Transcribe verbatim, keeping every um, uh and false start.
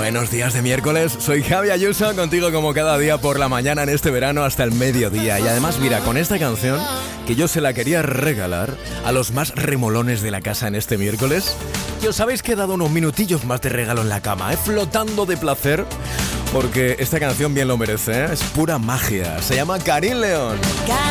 Buenos días de miércoles, soy Javi Ayuso, contigo como cada día por la mañana en este verano hasta el mediodía. Y además, mira, con esta canción que yo se la quería regalar a los más remolones de la casa en este miércoles, y os habéis quedado unos minutillos más de regalo en la cama, ¿eh? Flotando de placer, porque esta canción bien lo merece, ¿eh? Es pura magia. Se llama Karim León.